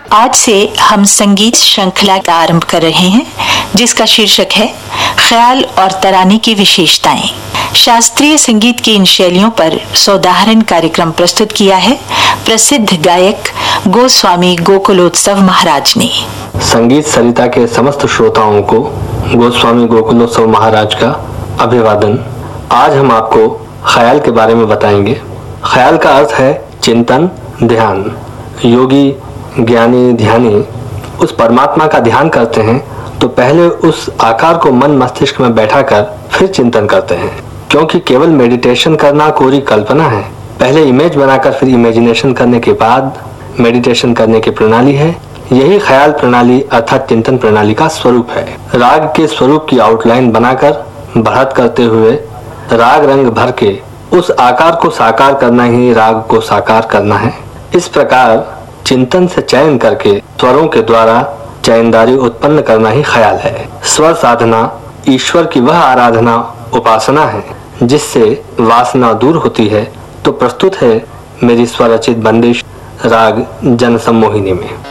आज से हम संगीत श्रृंखला का आरंभ कर रहे हैं जिसका शीर्षक है ख्याल और तराने की विशेषताएं। शास्त्रीय संगीत की इन शैलियों पर सौदाहरण कार्यक्रम प्रस्तुत किया है प्रसिद्ध गायक गोस्वामी गोकुलोत्सव महाराज ने। संगीत सरिता के समस्त श्रोताओं को गोस्वामी गोकुलोत्सव महाराज का अभिवादन। आज हम आपको ख्याल के बारे में बताएंगे। ख्याल का अर्थ है चिंतन, ध्यान। योगी, ज्ञानी, ध्यानी उस परमात्मा का ध्यान करते हैं तो पहले उस आकार को मन मस्तिष्क में बैठाकर फिर चिंतन करते हैं, क्योंकि केवल मेडिटेशन करना कोरी कल्पना है। पहले इमेज बनाकर फिर इमेजिनेशन करने के बाद मेडिटेशन करने की प्रणाली है। यही ख्याल प्रणाली अर्थात चिंतन प्रणाली का स्वरूप है। राग के स्वरूप की आउटलाइन बनाकर बढ़त करते हुए राग रंग भर के उस आकार को साकार करना ही राग को साकार करना है। इस प्रकार चिंतन से चयन करके स्वरों के द्वारा चयनदारी उत्पन्न करना ही ख्याल है। स्वर साधना ईश्वर की वह आराधना उपासना है जिससे वासना दूर होती है। तो प्रस्तुत है मेरी स्वरचित बंदिश राग जन सम्मोहिनी में।